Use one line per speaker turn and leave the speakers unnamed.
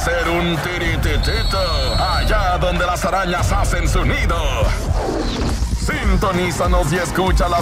ser un tirititito allá donde las arañas hacen su nido. Sintonízanos y escucha las